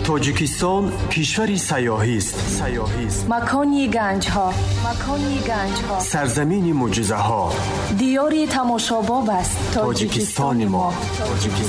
تاجیکستان کشوری سیاحی است. مکانی گنج ها، سرزمین معجزه ها، دیاری تماشاباب است. تاجیکستان ما.